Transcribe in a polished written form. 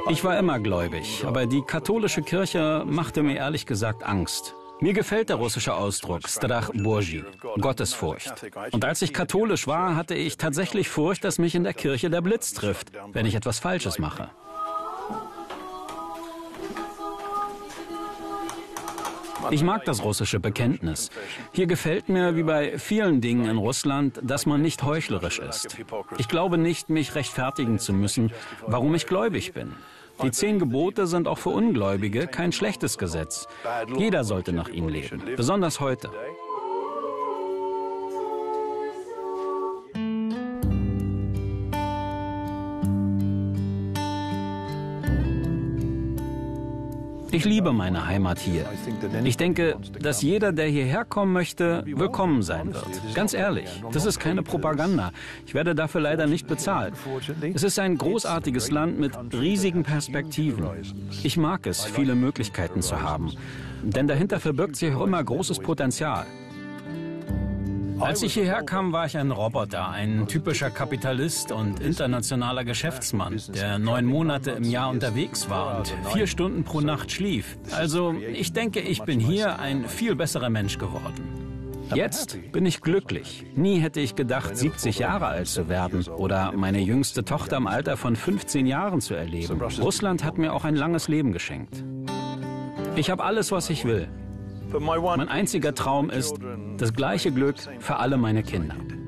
Ich war immer gläubig, aber die katholische Kirche machte mir ehrlich gesagt Angst. Mir gefällt der russische Ausdruck Strach Bozhij, Gottesfurcht. Und als ich katholisch war, hatte ich tatsächlich Furcht, dass mich in der Kirche der Blitz trifft, wenn ich etwas Falsches mache. Ich mag das russische Bekenntnis. Hier gefällt mir, wie bei vielen Dingen in Russland, dass man nicht heuchlerisch ist. Ich glaube nicht, mich rechtfertigen zu müssen, warum ich gläubig bin. Die 10 Gebote sind auch für Ungläubige kein schlechtes Gesetz. Jeder sollte nach ihnen leben, besonders heute. Ich liebe meine Heimat hier. Ich denke, dass jeder, der hierher kommen möchte, willkommen sein wird. Ganz ehrlich, das ist keine Propaganda. Ich werde dafür leider nicht bezahlt. Es ist ein großartiges Land mit riesigen Perspektiven. Ich mag es, viele Möglichkeiten zu haben. Denn dahinter verbirgt sich auch immer großes Potenzial. Als ich hierher kam, war ich ein Roboter, ein typischer Kapitalist und internationaler Geschäftsmann, der 9 Monate im Jahr unterwegs war und 4 Stunden pro Nacht schlief. Also, ich denke, ich bin hier ein viel besserer Mensch geworden. Jetzt bin ich glücklich. Nie hätte ich gedacht, 70 Jahre alt zu werden oder meine jüngste Tochter im Alter von 15 Jahren zu erleben. Russland hat mir auch ein langes Leben geschenkt. Ich habe alles, was ich will. Mein einziger Traum ist das gleiche Glück für alle meine Kinder.